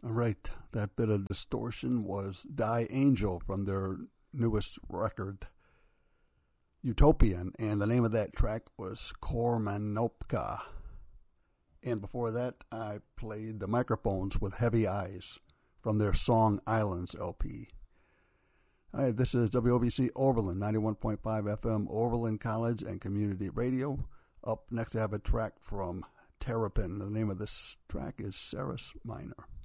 All right, that bit of distortion was Die Angel from their newest record, Utopian, and the name of that track was Kormanopka. And before that, I played the Microphones with Heavy Eyes from their Song Islands LP. All right, this is WOBC Oberlin, 91.5 FM, Oberlin College and Community Radio. Up next, I have a track from Terrapin. The name of this track is Ceres Minor.